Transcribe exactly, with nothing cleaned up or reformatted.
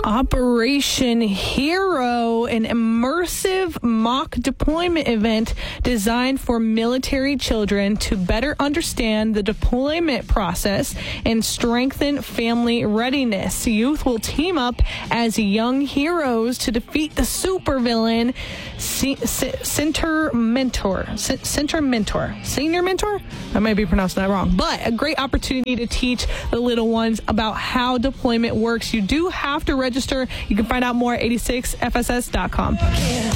Operation Hero, an immersive mock deployment event designed for military children to better understand the deployment process and strengthen family readiness. Youth will team up as young heroes to defeat the supervillain C- C- Center Mentor. C- Center Mentor. Senior Mentor? I might be pronouncing that wrong. But a great opportunity to teach the little ones about how deployment works. You do have to register. You can find out more at eighty-six F S S dot com.